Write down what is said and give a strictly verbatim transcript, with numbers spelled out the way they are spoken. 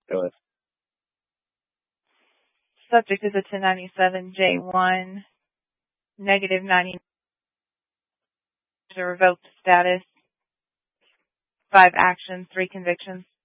Go ahead. Subject is a ten ninety-seven J one, negative ninety, a revoked status, five actions, three convictions.